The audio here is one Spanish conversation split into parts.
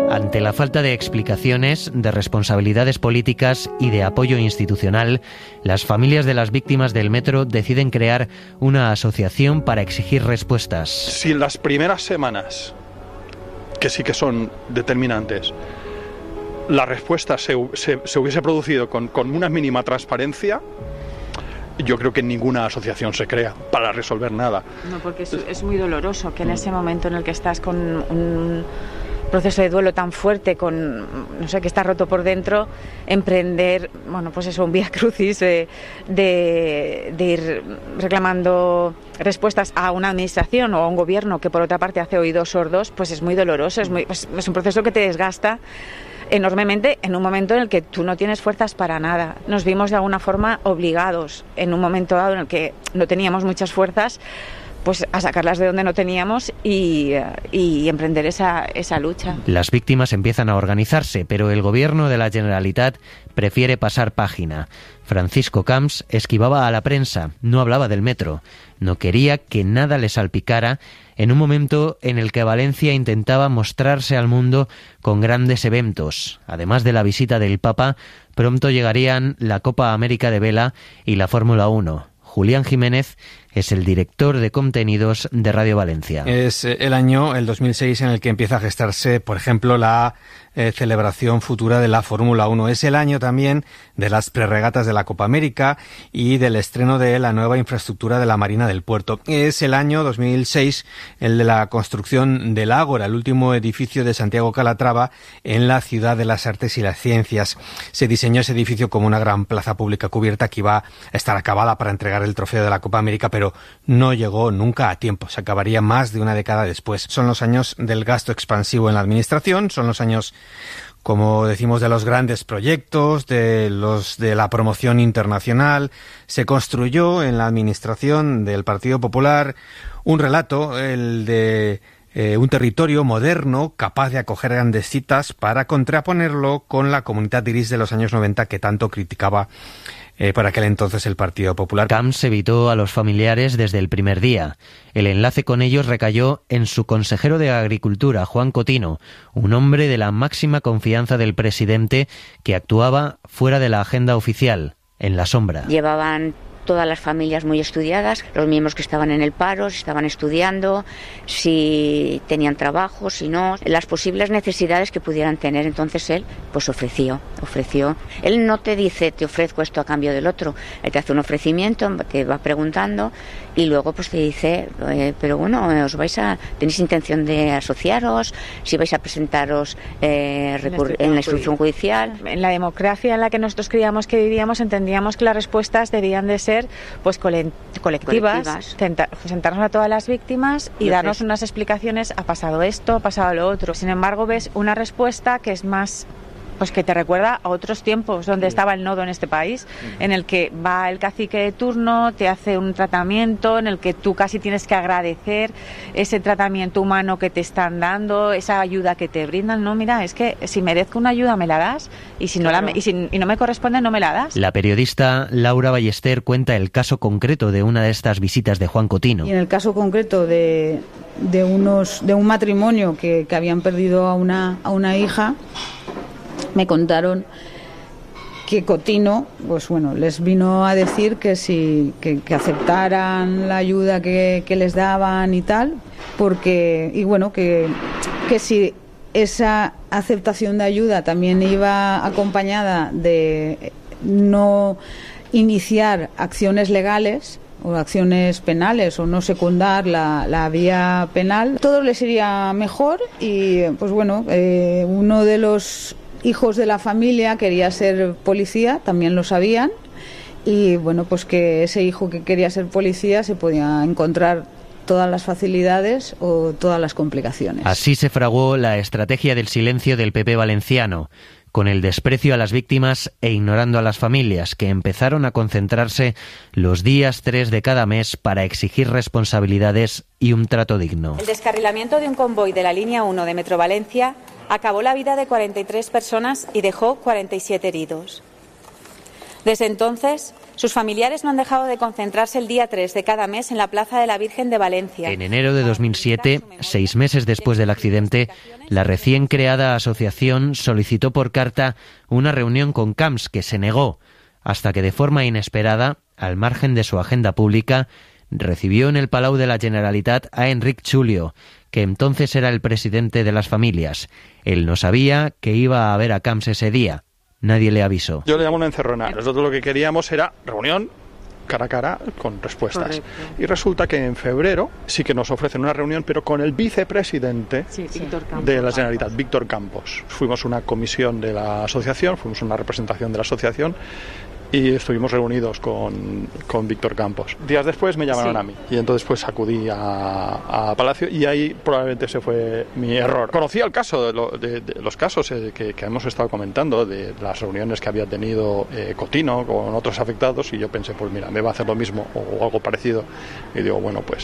Ante la falta de explicaciones, de responsabilidades políticas y de apoyo institucional, las familias de las víctimas del metro deciden crear una asociación para exigir respuestas. Si en las primeras semanas, que sí que son determinantes, la respuesta se hubiese producido con una mínima transparencia, yo creo que ninguna asociación se crea para resolver nada. No, porque es muy doloroso que en ese momento en el que estás con un proceso de duelo tan fuerte, con no sé, que está roto por dentro, emprender, bueno, pues eso, un vía crucis de ir reclamando respuestas a una administración o a un gobierno que por otra parte hace oídos sordos, pues es muy doloroso, es un proceso que te desgasta enormemente en un momento en el que tú no tienes fuerzas para nada. Nos vimos de alguna forma obligados en un momento dado en el que no teníamos muchas fuerzas, pues a sacarlas de donde no teníamos y emprender esa lucha. Las víctimas empiezan a organizarse, pero el gobierno de la Generalitat prefiere pasar página. Francisco Camps esquivaba a la prensa, no hablaba del metro, no quería que nada le salpicara en un momento en el que Valencia intentaba mostrarse al mundo con grandes eventos. Además de la visita del Papa, pronto llegarían la Copa América de Vela y la Fórmula 1. Julián Jiménez es el director de contenidos de Radio Valencia. Es el año, el 2006, en el que empieza a gestarse, por ejemplo, la celebración futura de la Fórmula 1. Es el año también de las prerregatas de la Copa América y del estreno de la nueva infraestructura de la Marina del Puerto. Es el año 2006, el de la construcción del Ágora, el último edificio de Santiago Calatrava en la Ciudad de las Artes y las Ciencias. Se diseñó ese edificio como una gran plaza pública cubierta que iba a estar acabada para entregar el trofeo de la Copa América, pero no llegó nunca a tiempo. Se acabaría más de una década después. Son los años del gasto expansivo en la administración, son los años, como decimos, de los grandes proyectos, de la promoción internacional. Se construyó en la administración del Partido Popular un relato, el de un territorio moderno capaz de acoger grandes citas, para contraponerlo con la Comunitat d'Iris de los años 90 que tanto criticaba por aquel entonces el Partido Popular. Camps evitó a los familiares desde el primer día. El enlace con ellos recayó en su consejero de Agricultura, Juan Cotino, un hombre de la máxima confianza del presidente que actuaba fuera de la agenda oficial, en la sombra. Llevaban todas las familias muy estudiadas, los miembros que estaban en el paro, si estaban estudiando, si tenían trabajo, si no, las posibles necesidades que pudieran tener. Entonces él pues ofreció. Él no te dice te ofrezco esto a cambio del otro, él te hace un ofrecimiento, te va preguntando y luego pues te dice pero bueno, tenéis intención de asociaros, si vais a presentaros en la instrucción judicial. En la democracia en la que nosotros creíamos que vivíamos, entendíamos que las respuestas debían de ser pues colectivas. Sentarnos a todas las víctimas y darnos unas explicaciones: ha pasado esto, ha pasado lo otro. Sin embargo, ves una respuesta que es más, pues que te recuerda a otros tiempos donde estaba el nodo en este país, en el que va el cacique de turno, te hace un tratamiento en el que tú casi tienes que agradecer ese tratamiento humano que te están dando, esa ayuda que te brindan. No, mira, es que si merezco una ayuda me la das, y si no, y no me corresponde no me la das. La periodista Laura Ballester cuenta el caso concreto de una de estas visitas de Juan Cotino. Y en el caso concreto de un matrimonio que habían perdido a una hija, me contaron que Cotino, pues bueno, les vino a decir que aceptaran la ayuda que les daban y tal, porque, y bueno, que si esa aceptación de ayuda también iba acompañada de no iniciar acciones legales o acciones penales, o no secundar la vía penal, todo les iría mejor. Y pues bueno, uno de los hijos de la familia quería ser policía, también lo sabían, y bueno, pues que ese hijo que quería ser policía se podía encontrar todas las facilidades o todas las complicaciones. Así se fraguó la estrategia del silencio del PP valenciano, con el desprecio a las víctimas e ignorando a las familias, que empezaron a concentrarse los días 3 de cada mes para exigir responsabilidades y un trato digno. El descarrilamiento de un convoy de la línea 1 de Metro Valencia acabó la vida de 43 personas y dejó 47 heridos. Desde entonces, Sus familiares no han dejado de concentrarse el día 3 de cada mes en la Plaza de la Virgen de Valencia. En enero de 2007, 6 meses después del accidente, la recién creada asociación solicitó por carta una reunión con Camps, que se negó, hasta que de forma inesperada, al margen de su agenda pública, recibió en el Palau de la Generalitat a Enric Chulio, que entonces era el presidente de las familias. Él no sabía que iba a ver a Camps ese día. Nadie le avisó. Yo le llamo una encerrona. Nosotros lo que queríamos era reunión cara a cara con respuestas. Correcto. Y resulta que en febrero sí que nos ofrecen una reunión, pero con el vicepresidente de la Generalitat, Víctor Campos. Fuimos una comisión de la asociación, fuimos una representación de la asociación y estuvimos reunidos con Víctor Campos. Días después me llamaron a mí y entonces pues acudí a Palacio y ahí probablemente ese fue mi error. Conocía el caso de los casos que hemos estado comentando, de las reuniones que había tenido Cotino con otros afectados y yo pensé, pues mira, me va a hacer lo mismo o algo parecido y digo, bueno, pues...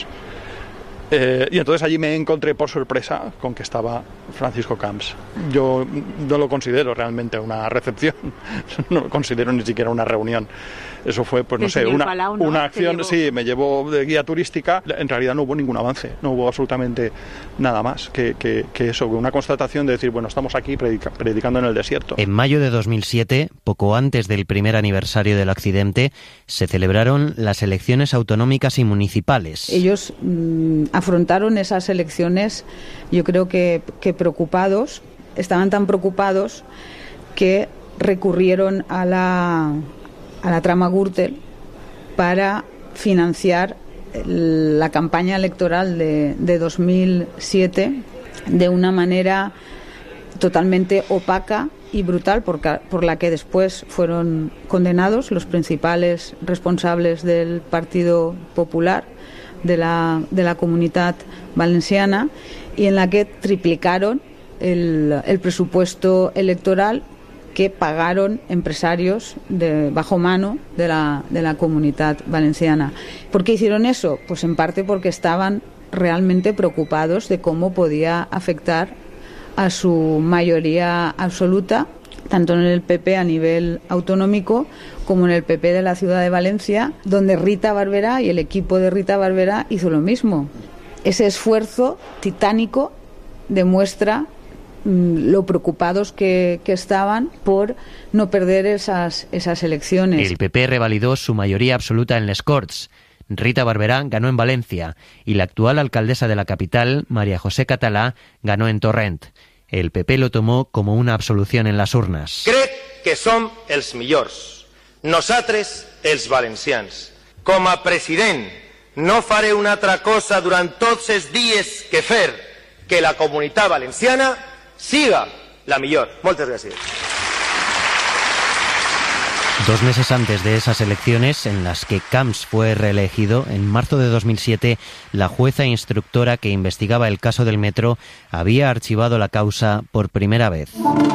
y entonces allí me encontré por sorpresa con que estaba Francisco Camps. Yo no lo considero realmente una recepción, no lo considero ni siquiera una reunión. Eso fue, pues no sé, una acción, sí, me llevó de guía turística. En realidad no hubo ningún avance, no hubo absolutamente nada más que eso, una constatación de decir, bueno, estamos aquí predicando en el desierto. En mayo de 2007, poco antes del primer aniversario del accidente, se celebraron las elecciones autonómicas y municipales. Ellos afrontaron esas elecciones, yo creo que preocupados, estaban tan preocupados que recurrieron a la trama Gürtel para financiar la campaña electoral de 2007 de una manera totalmente opaca y brutal, por la que después fueron condenados los principales responsables del Partido Popular de la Comunitat Valenciana, y en la que triplicaron el presupuesto electoral que pagaron empresarios de bajo mano de la Comunitat Valenciana. ¿Por qué hicieron eso? Pues en parte porque estaban realmente preocupados de cómo podía afectar a su mayoría absoluta, tanto en el PP a nivel autonómico como en el PP de la ciudad de Valencia, donde Rita Barberá y el equipo de Rita Barberá hizo lo mismo. Ese esfuerzo titánico demuestra lo preocupados que estaban por no perder esas elecciones. El PP revalidó su mayoría absoluta en Les Corts. Rita Barberá ganó en Valencia y la actual alcaldesa de la capital, María José Català, ganó en Torrent. El PP lo tomó como una absolución en las urnas. Crec que som els millors, nosaltres els valencians. Com a president no faré una altra cosa durant tots els dies que fer que la Comunitat Valenciana siga la millor. Moltes gràcies. 2 meses antes de esas elecciones, en las que Camps fue reelegido, en marzo de 2007, la jueza instructora que investigaba el caso del metro había archivado la causa por primera vez.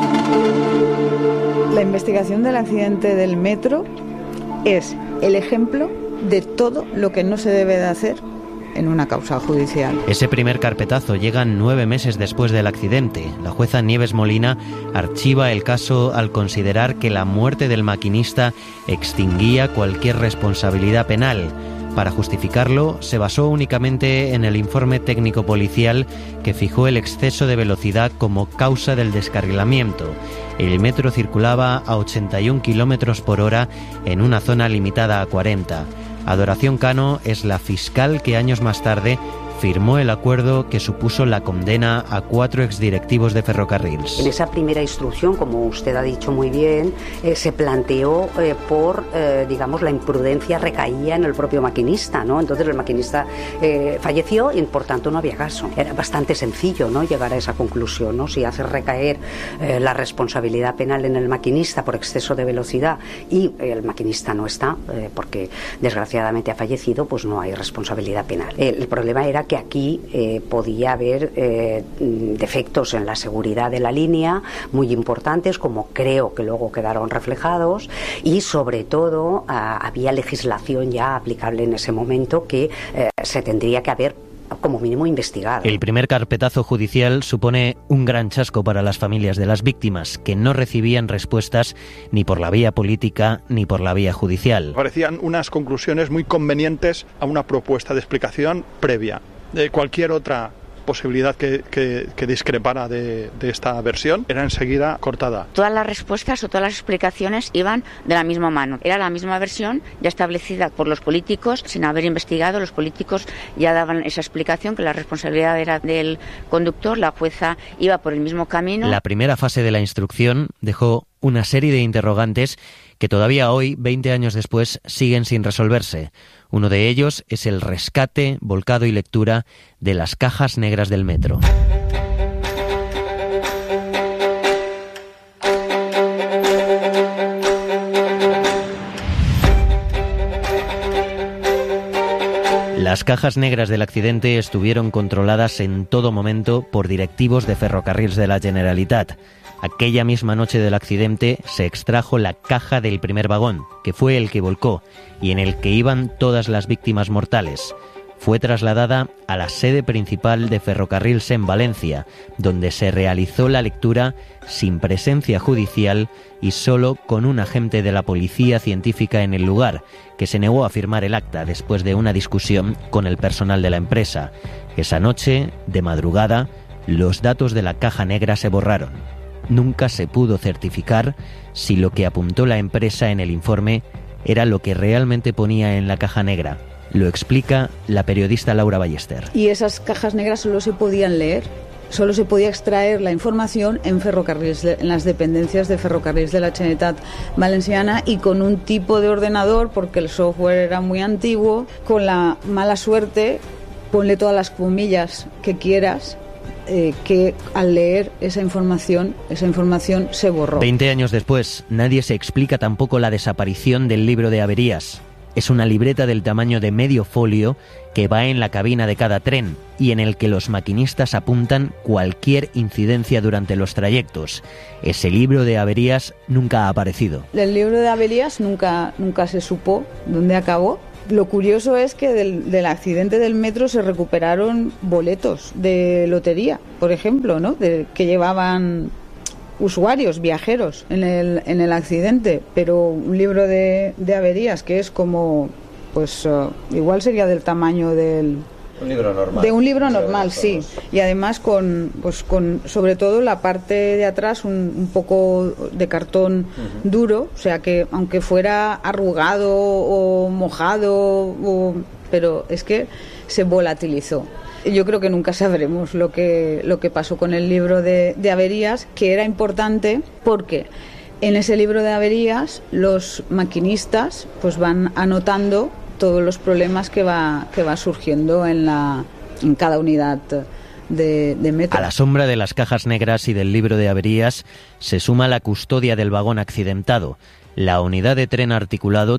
La investigación del accidente del metro es el ejemplo de todo lo que no se debe de hacer en una causa judicial. Ese primer carpetazo llega 9 meses después del accidente. La jueza Nieves Molina archiva el caso al considerar que la muerte del maquinista extinguía cualquier responsabilidad penal. Para justificarlo, se basó únicamente en el informe técnico policial que fijó el exceso de velocidad como causa del descarrilamiento. El metro circulaba a 81 km por hora en una zona limitada a 40. Adoración Cano es la fiscal que años más tarde firmó el acuerdo que supuso la condena a 4 exdirectivos de Ferrocarrils. En esa primera instrucción, como usted ha dicho muy bien, se planteó digamos, la imprudencia recaía en el propio maquinista, ¿no? Entonces el maquinista falleció y por tanto no había caso. Era bastante sencillo, ¿no?, llegar a esa conclusión, ¿no? Si hace recaer la responsabilidad penal en el maquinista por exceso de velocidad y el maquinista no está, porque desgraciadamente ha fallecido, pues no hay responsabilidad penal. El problema era que aquí podía haber defectos en la seguridad de la línea muy importantes, como creo que luego quedaron reflejados, y sobre todo había legislación ya aplicable en ese momento que se tendría que haber como mínimo investigado. El primer carpetazo judicial supone un gran chasco para las familias de las víctimas, que no recibían respuestas ni por la vía política ni por la vía judicial. Parecían unas conclusiones muy convenientes a una propuesta de explicación previa. Cualquier otra posibilidad que discrepara de esta versión era enseguida cortada. Todas las respuestas o todas las explicaciones iban de la misma mano. Era la misma versión ya establecida por los políticos, sin haber investigado. Los políticos ya daban esa explicación, que la responsabilidad era del conductor, la jueza iba por el mismo camino. La primera fase de la instrucción dejó una serie de interrogantes que todavía hoy, 20 años después, siguen sin resolverse. Uno de ellos es el rescate, volcado y lectura de las cajas negras del metro. Las cajas negras del accidente estuvieron controladas en todo momento por directivos de Ferrocarrils de la Generalitat. Aquella misma noche del accidente se extrajo la caja del primer vagón, que fue el que volcó y en el que iban todas las víctimas mortales. Fue trasladada a la sede principal de Ferrocarrils en Valencia, donde se realizó la lectura sin presencia judicial y solo con un agente de la policía científica en el lugar, que se negó a firmar el acta después de una discusión con el personal de la empresa. Esa noche, de madrugada, los datos de la caja negra se borraron. Nunca se pudo certificar si lo que apuntó la empresa en el informe era lo que realmente ponía en la caja negra. Lo explica la periodista Laura Ballester. Y esas cajas negras solo se podían leer, solo se podía extraer la información en Ferrocarrils, en las dependencias de Ferrocarrils de la Generalitat Valenciana, y con un tipo de ordenador, porque el software era muy antiguo, con la mala suerte, ponle todas las comillas que quieras, que al leer esa información se borró. 20 años después, nadie se explica tampoco la desaparición del libro de averías. Es una libreta del tamaño de medio folio que va en la cabina de cada tren y en el que los maquinistas apuntan cualquier incidencia durante los trayectos. Ese libro de averías nunca ha aparecido. El libro de averías nunca se supo dónde acabó. Lo curioso es que del accidente del metro se recuperaron boletos de lotería, por ejemplo, ¿no? Que llevaban usuarios, viajeros en el accidente, pero un libro de averías que es como, pues igual sería del tamaño de un libro normal, sí, y además con sobre todo la parte de atrás un poco de cartón duro, o sea que aunque fuera arrugado o mojado, pero es que se volatilizó. Yo creo que nunca sabremos lo que pasó con el libro de averías, que era importante porque en ese libro de averías los maquinistas pues van anotando todos los problemas que va surgiendo en cada unidad de metro. A la sombra de las cajas negras y del libro de averías se suma la custodia del vagón accidentado. La unidad de tren articulado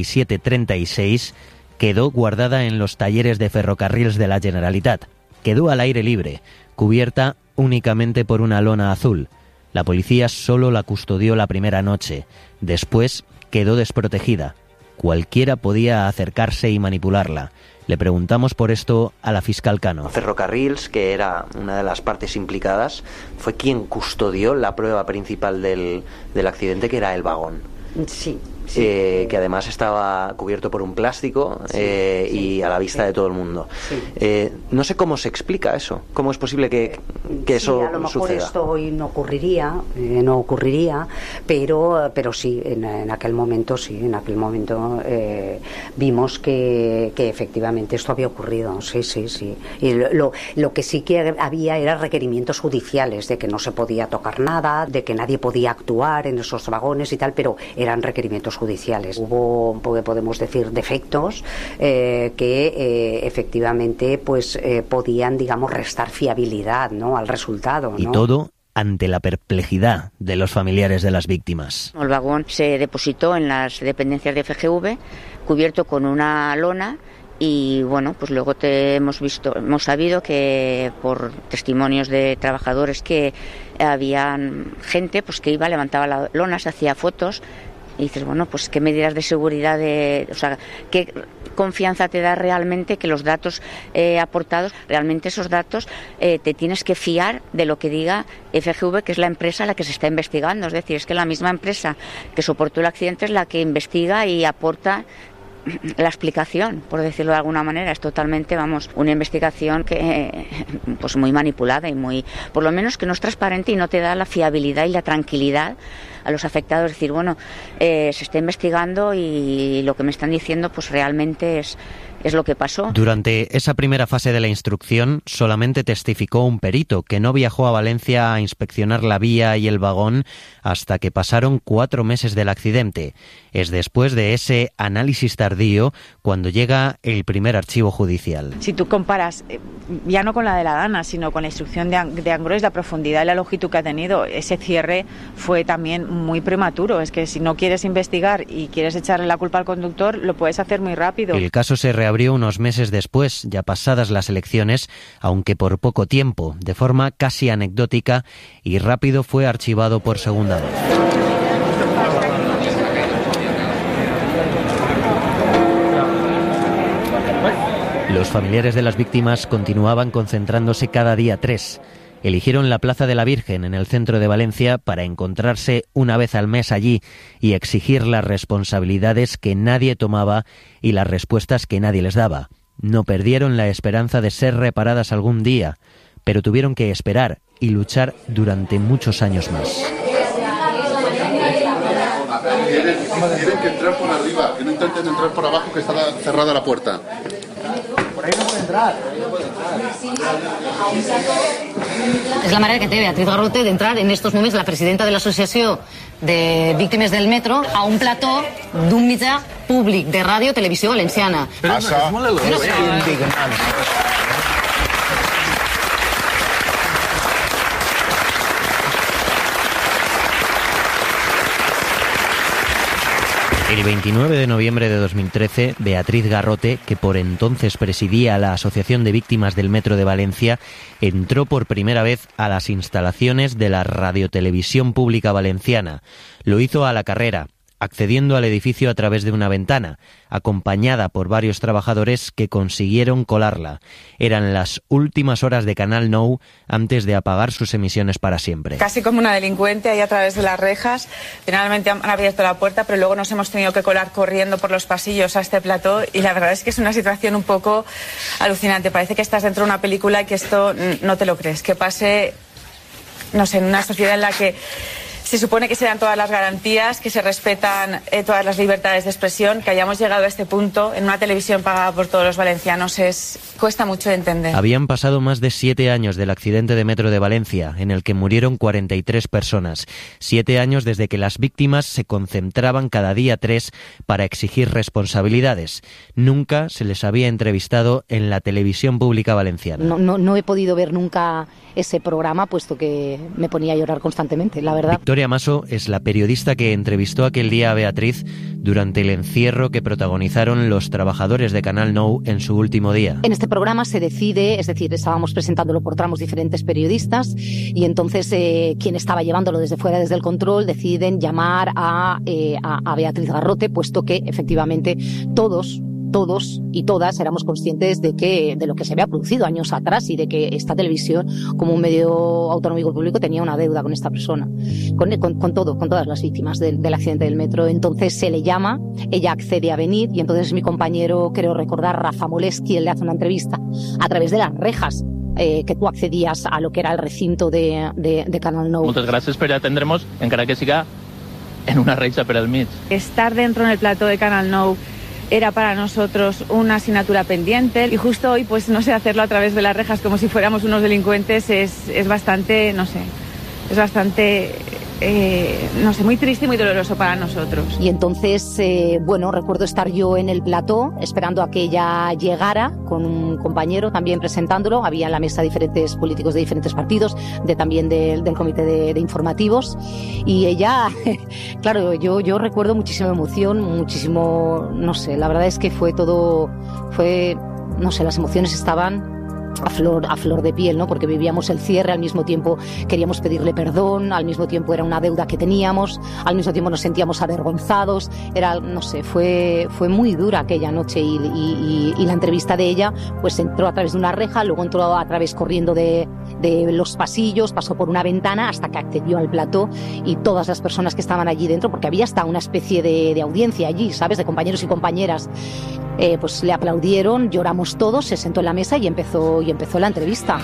3736 quedó guardada en los talleres de Ferrocarrils de la Generalitat. Quedó al aire libre, cubierta únicamente por una lona azul. La policía solo la custodió la primera noche. Después quedó desprotegida. Cualquiera podía acercarse y manipularla. Le preguntamos por esto a la fiscal Cano. Ferrocarrils, que era una de las partes implicadas, fue quien custodió la prueba principal del accidente, que era el vagón. Sí. Que además estaba cubierto por un plástico y a la vista de todo el mundo. Sí. No sé cómo se explica eso. ¿Cómo es posible que eso a lo mejor suceda? Esto hoy no ocurriría, pero sí, en aquel momento vimos que efectivamente esto había ocurrido. Sí. Y lo que sí que había era requerimientos judiciales de que no se podía tocar nada, de que nadie podía actuar en esos vagones y tal, pero eran requerimientos judiciales. Hubo, podemos decir, defectos que efectivamente pues podían, digamos, restar fiabilidad, ¿no?, al resultado, ¿no? Y todo ante la perplejidad de los familiares de las víctimas. El vagón se depositó en las dependencias de FGV, cubierto con una lona. Y bueno, pues luego hemos sabido que por testimonios de trabajadores que había gente pues que levantaba la lona, se hacía fotos Y dices, bueno, pues qué medidas de seguridad, o sea, qué confianza te da realmente que los datos aportados, realmente esos datos te tienes que fiar de lo que diga FGV, que es la empresa a la que se está investigando. Es decir, es que la misma empresa que soportó el accidente es la que investiga y aporta la explicación, por decirlo de alguna manera. Es totalmente, una investigación que pues muy manipulada y muy, por lo menos que no es transparente y no te da la fiabilidad y la tranquilidad a los afectados. Es decir, se está investigando y lo que me están diciendo pues realmente es lo que pasó. Durante esa primera fase de la instrucción solamente testificó un perito que no viajó a Valencia a inspeccionar la vía y el vagón hasta que pasaron 4 meses del accidente. Es después de ese análisis tardío cuando llega el primer archivo judicial. Si tú comparas, ya no con la de la Dana, sino con la instrucción de Angrois, la profundidad y la longitud que ha tenido, ese cierre fue también muy prematuro. Es que si no quieres investigar y quieres echarle la culpa al conductor, lo puedes hacer muy rápido. El caso se reabrió unos meses después, ya pasadas las elecciones, aunque por poco tiempo, de forma casi anecdótica, y rápido fue archivado por segunda vez. Los familiares de las víctimas continuaban concentrándose cada día 3. Eligieron la Plaza de la Virgen en el centro de Valencia para encontrarse una vez al mes allí y exigir las responsabilidades que nadie tomaba y las respuestas que nadie les daba. No perdieron la esperanza de ser reparadas algún día, pero tuvieron que esperar y luchar durante muchos años más. Tienen que entrar por arriba, que no intenten entrar por abajo, que está cerrada la puerta. Por ahí no puede entrar. És la manera que té Beatriz Garrote d'entrar en estos moments la presidenta de l'Associació de Víctimes del Metro a un plató d'un mitjà públic de ràdio televisió valenciana. Però això és molt indignant. El 29 de noviembre de 2013, Beatriz Garrote, que por entonces presidía la Asociación de Víctimas del Metro de Valencia, entró por primera vez a las instalaciones de la Radiotelevisión Pública Valenciana. Lo hizo a la carrera, accediendo al edificio a través de una ventana, acompañada por varios trabajadores que consiguieron colarla. Eran las últimas horas de Canal 9 antes de apagar sus emisiones para siempre. Casi como una delincuente ahí a través de las rejas. Finalmente han abierto la puerta, pero luego nos hemos tenido que colar corriendo por los pasillos a este plató y la verdad es que es una situación un poco alucinante. Parece que estás dentro de una película y que esto no te lo crees. Que pase, no sé, en una sociedad en la que se supone que se dan todas las garantías, que se respetan todas las libertades de expresión, que hayamos llegado a este punto en una televisión pagada por todos los valencianos cuesta mucho de entender. Habían pasado más de 7 años del accidente de metro de Valencia, en el que murieron 43 personas. 7 años desde que las víctimas se concentraban cada día 3 para exigir responsabilidades. Nunca se les había entrevistado en la televisión pública valenciana. No he podido ver nunca ese programa, puesto que me ponía a llorar constantemente, la verdad. Victoria Maso es la periodista que entrevistó aquel día a Beatriz durante el encierro que protagonizaron los trabajadores de Canal 9 en su último día. En este programa se decide, es decir, estábamos presentándolo por tramos diferentes periodistas y entonces quien estaba llevándolo desde fuera, desde el control, deciden llamar a Beatriz Garrote, puesto que efectivamente todos y todas éramos conscientes de lo que se había producido años atrás y de que esta televisión, como un medio autonómico público, tenía una deuda con esta persona, con todas las víctimas del accidente del metro. Entonces se le llama, ella accede a venir y entonces mi compañero, creo recordar, Rafa Molés, quien le hace una entrevista a través de las rejas que tú accedías a lo que era el recinto de Canal 9. Moltes gràcies per atendre'ns, encara que siga en una reixa per al mig. Estar dentro en el plató de Canal 9 era para nosotros una asignatura pendiente y justo hoy, pues no sé, hacerlo a través de las rejas como si fuéramos unos delincuentes es bastante, no sé, es bastante, no sé, muy triste y muy doloroso para nosotros. Y entonces, recuerdo estar yo en el plató esperando a que ella llegara con un compañero también presentándolo. Había en la mesa diferentes políticos de diferentes partidos, también del comité de informativos. Y ella, claro, yo recuerdo muchísima emoción, muchísimo, no sé, la verdad es que no sé, las emociones estaban a flor de piel, ¿no? Porque vivíamos el cierre, al mismo tiempo queríamos pedirle perdón, al mismo tiempo era una deuda que teníamos, al mismo tiempo nos sentíamos avergonzados, no sé, fue muy dura aquella noche y la entrevista de ella pues entró a través de una reja, luego entró a través corriendo de los pasillos, pasó por una ventana hasta que accedió al plató y todas las personas que estaban allí dentro, porque había hasta una especie de audiencia allí, ¿sabes?, de compañeros y compañeras, pues le aplaudieron, lloramos todos, se sentó en la mesa y empezó la entrevista.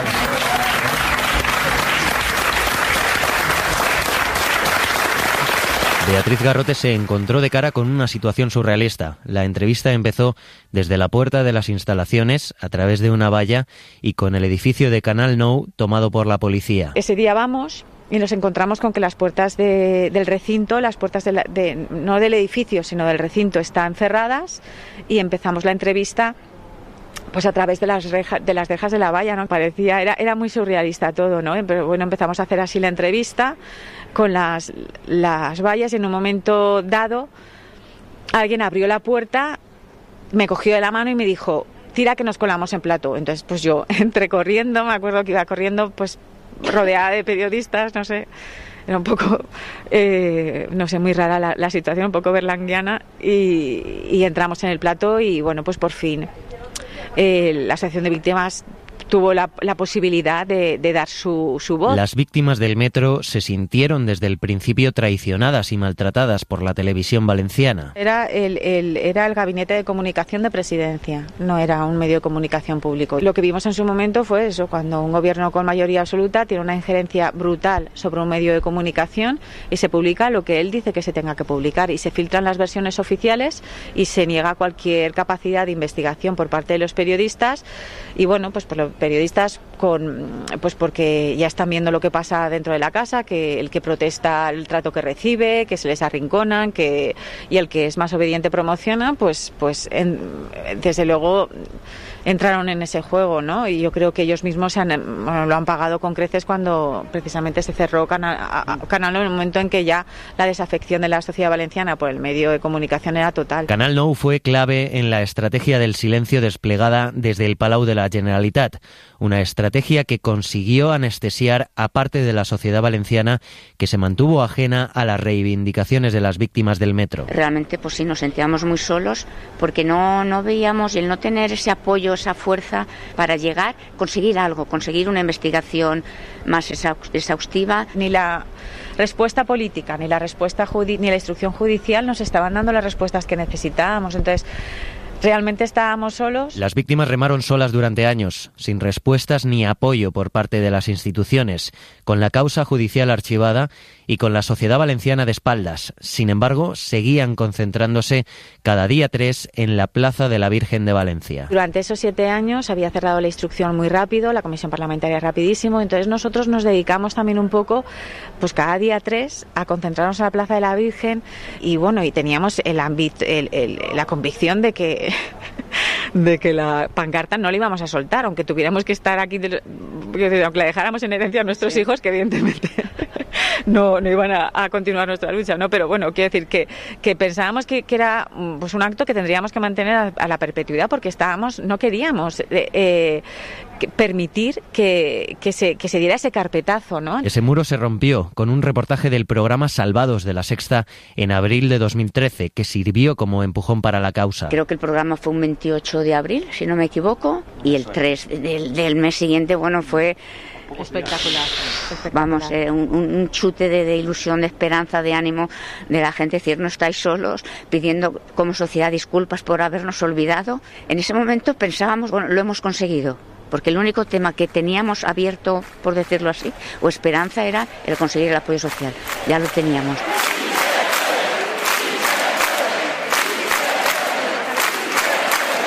Beatriz Garrote se encontró de cara con una situación surrealista. La entrevista empezó desde la puerta de las instalaciones, a través de una valla y con el edificio de Canal Nou tomado por la policía. Ese día vamos y nos encontramos con que las puertas del recinto, las puertas no del edificio, sino del recinto, están cerradas y empezamos la entrevista pues a través de las rejas de la valla, ¿no? Era muy surrealista todo, ¿no? Pero bueno, empezamos a hacer así la entrevista con las vallas y en un momento dado alguien abrió la puerta, me cogió de la mano y me dijo: tira que nos colamos en plató. Entonces pues yo entré corriendo, me acuerdo que iba corriendo pues rodeada de periodistas, no sé, era un poco, no sé, muy rara la situación, un poco berlanguiana y entramos en el plató y bueno, pues por fin la Asociación de Víctimas tuvo la posibilidad de dar su voz. Las víctimas del metro se sintieron desde el principio traicionadas y maltratadas por la televisión valenciana. Era el gabinete de comunicación de Presidencia, no era un medio de comunicación público. Lo que vimos en su momento fue eso, cuando un gobierno con mayoría absoluta tiene una injerencia brutal sobre un medio de comunicación y se publica lo que él dice que se tenga que publicar y se filtran las versiones oficiales y se niega cualquier capacidad de investigación por parte de los periodistas y bueno, pues por los periodistas pues porque ya están viendo lo que pasa dentro de la casa, que el que protesta el trato que recibe, que se les arrinconan, y el que es más obediente promociona, pues desde luego entraron en ese juego, ¿no? Y yo creo que ellos mismos lo han pagado con creces cuando precisamente se cerró Canal Nou en un momento en que ya la desafección de la sociedad valenciana por el medio de comunicación era total. Canal Nou fue clave en la estrategia del silencio desplegada desde el Palau de la Generalitat, una estrategia que consiguió anestesiar a parte de la sociedad valenciana que se mantuvo ajena a las reivindicaciones de las víctimas del metro. Realmente pues sí, nos sentíamos muy solos porque no veíamos, y el no tener ese apoyo, esa fuerza para conseguir algo, conseguir una investigación más exhaustiva. Ni la respuesta política, ni la respuesta ni la instrucción judicial nos estaban dando las respuestas que necesitábamos. Entonces, realmente estábamos solos. Las víctimas remaron solas durante años, sin respuestas ni apoyo por parte de las instituciones, con la causa judicial archivada y con la sociedad valenciana de espaldas. Sin embargo, seguían concentrándose cada día 3 en la Plaza de la Virgen de Valencia. Durante esos 7 años había cerrado la instrucción muy rápido, la comisión parlamentaria rapidísimo, entonces nosotros nos dedicamos también un poco, pues cada día 3, a concentrarnos en la Plaza de la Virgen y bueno, y teníamos la convicción de que la pancarta no la íbamos a soltar, aunque tuviéramos que estar aquí, aunque la dejáramos en herencia a nuestros hijos, que evidentemente no iban a continuar nuestra lucha, ¿no? Pero bueno, quiero decir que pensábamos que era pues un acto que tendríamos que mantener a la perpetuidad porque no queríamos permitir que se diera ese carpetazo, ¿no? Ese muro se rompió con un reportaje del programa Salvados de La Sexta en abril de 2013, que sirvió como empujón para la causa. Creo que el programa fue un 28 de abril, si no me equivoco, y el 3 del mes siguiente, bueno, fue espectacular. Vamos, un chute de ilusión, de esperanza, de ánimo de la gente, decir, no estáis solos, pidiendo como sociedad disculpas por habernos olvidado. En ese momento pensábamos, bueno, lo hemos conseguido, porque el único tema que teníamos abierto, por decirlo así, o esperanza, era el conseguir el apoyo social. Ya lo teníamos.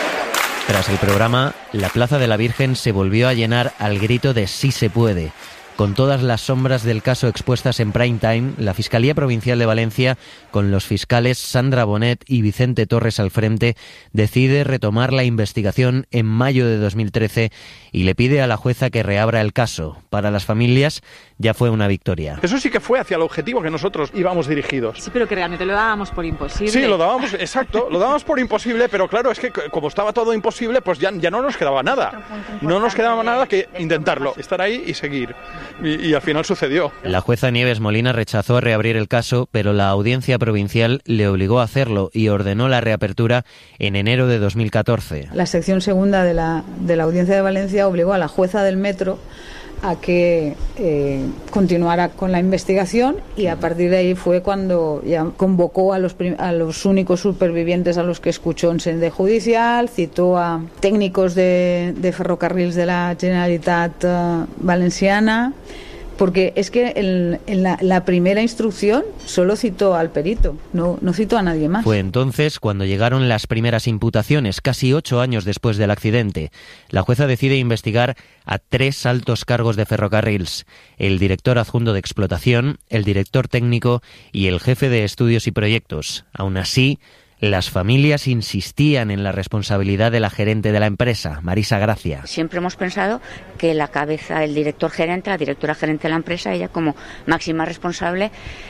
Tras el programa, la Plaza de la Virgen se volvió a llenar al grito de "sí se puede". Con todas las sombras del caso expuestas en prime time, la Fiscalía Provincial de Valencia, con los fiscales Sandra Bonet y Vicente Torres al frente, decide retomar la investigación en mayo de 2013 y le pide a la jueza que reabra el caso. Para las familias ya fue una victoria. Eso sí que fue hacia el objetivo que nosotros íbamos dirigidos. Sí, pero que realmente lo dábamos por imposible. Sí, lo dábamos, exacto, lo dábamos por imposible, pero claro, es que como estaba todo imposible, pues ya no nos quedaba nada. No nos quedaba nada que intentarlo, estar ahí y seguir. Y al final sucedió. La jueza Nieves Molina rechazó reabrir el caso, pero la Audiencia Provincial le obligó a hacerlo y ordenó la reapertura en enero de 2014. La sección segunda de la Audiencia de Valencia obligó a la jueza del Metro a que continuara con la investigación, y a partir de ahí fue cuando ya convocó a los únicos supervivientes a los que escuchó en sede judicial, citó a técnicos de ferrocarrils de la Generalitat Valenciana, porque es que en la primera instrucción solo citó al perito, no citó a nadie más. Fue entonces cuando llegaron las primeras imputaciones, casi 8 años después del accidente. La jueza decide investigar a 3 altos cargos de ferrocarrils: el director adjunto de explotación, el director técnico y el jefe de estudios y proyectos. Aún así, las familias insistían en la responsabilidad de la gerente de la empresa, Marisa Gracia. Siempre hemos pensado que la cabeza, el director gerente, la directora gerente de la empresa, ella como máxima responsable,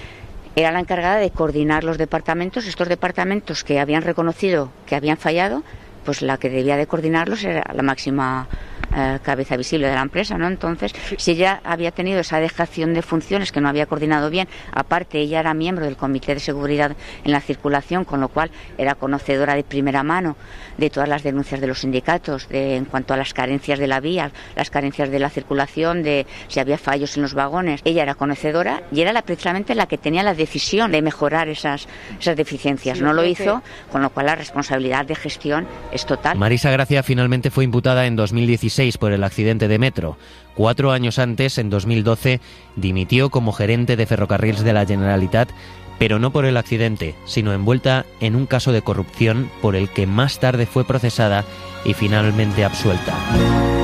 era la encargada de coordinar los departamentos. Estos departamentos que habían reconocido que habían fallado, pues la que debía de coordinarlos era la máxima cabeza visible de la empresa, ¿no? Entonces, si ella había tenido esa dejación de funciones que no había coordinado bien, aparte ella era miembro del Comité de Seguridad en la Circulación, con lo cual era conocedora de primera mano de todas las denuncias de los sindicatos en cuanto a las carencias de la vía, las carencias de la circulación, de si había fallos en los vagones. Ella era conocedora y era precisamente la que tenía la decisión de mejorar esas deficiencias. Sí, no lo hizo, con lo cual la responsabilidad de gestión es total. Marisa Gracia finalmente fue imputada en 2016 por el accidente de metro. 4 años antes, en 2012, dimitió como gerente de ferrocarrils de la Generalitat, pero no por el accidente, sino envuelta en un caso de corrupción por el que más tarde fue procesada y finalmente absuelta.